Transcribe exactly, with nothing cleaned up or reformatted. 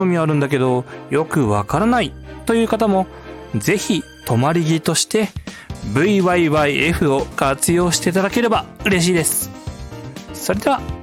味あるんだけどよくわからないという方も、ぜひ泊まり木として ブイワイワイエフ を活用していただければ嬉しいです。それでは